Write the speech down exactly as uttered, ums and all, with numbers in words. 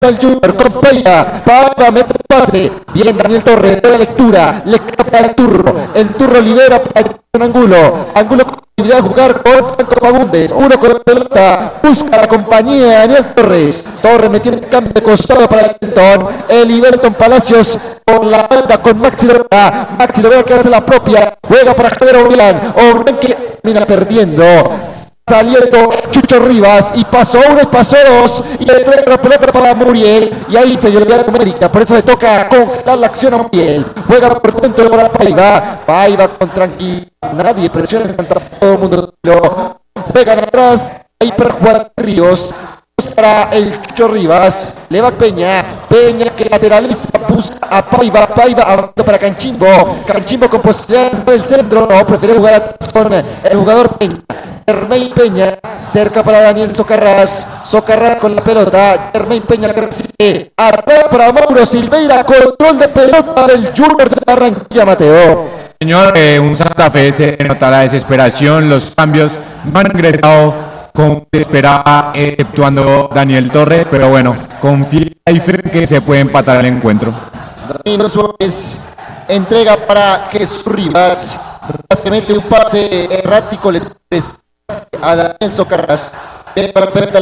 el Junior con Peña, para meter el pase, bien Daniel Torres, de la lectura, le capta el Turro, el Turro libera para el Angulo, Angulo con posibilidad de jugar con Franco Fagundes, uno con la pelota, busca la compañía de Daniel Torres, Torres metiendo el cambio de costado para el Ibelton, el Ibelton Palacios por la banda con Maxi Lovera, Maxi Lovera que hace la propia, juega para Javier Obrán, Obrán que termina perdiendo. Saliendo Chucho Rivas y pasó uno y pasó dos y le trae la pelota para Muriel y ahí inferioridad numérica, por eso le toca congelar la acción a Muriel, juega por dentro para Paiva, Paiva con tranquilidad, nadie presiona en Santa Fe, todo el mundo lo juegan atrás, ahí para Juan Ríos, para el Chucho Rivas, le va Peña, Peña que lateraliza, busca a Paiva, Paiva abriendo para Canchimbo, Canchimbo con posibilidades del centro, no, prefiere jugar atrás con el jugador Peña. Germain Peña, cerca para Daniel Socarrás, Socarrás con la pelota, Germain Peña que recibe, atrás para Mauro Silveira, control de pelota del Junior de Barranquilla, Mateo. Señor, eh, un Santa Fe se nota la desesperación, los cambios no han ingresado como se esperaba, exceptuando Daniel Torres, pero bueno, confía y fe que se puede empatar el encuentro. Danilo Suárez entrega para Jesús Rivas, se mete un pase errático, le a Daniel Socarrás, para